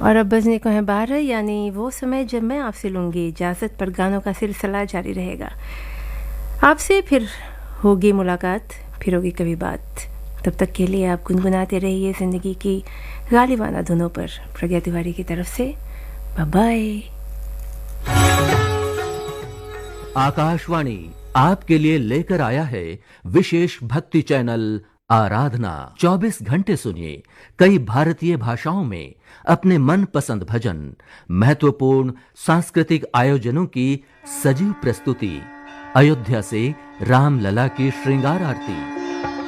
और अब बजने को है 12, यानी वो समय जब मैं आपसे लूँगी इजाज़त, पर गानों का सिलसिला जारी रहेगा। आपसे फिर होगी मुलाकात, फिर होगी कभी बात। तब तक के लिए आप गुनगुनाते रहिए ज़िंदगी की गालिबाना धुनों पर। प्रज्ञा तिवारी की तरफ से बाय बाय। आकाशवाणी आपके लिए लेकर आया है विशेष भक्ति चैनल आराधना। 24 घंटे सुनिए कई भारतीय भाषाओं में अपने मनपसंद भजन, महत्वपूर्ण सांस्कृतिक आयोजनों की सजीव प्रस्तुति, अयोध्या से रामलला की श्रृंगार आरती,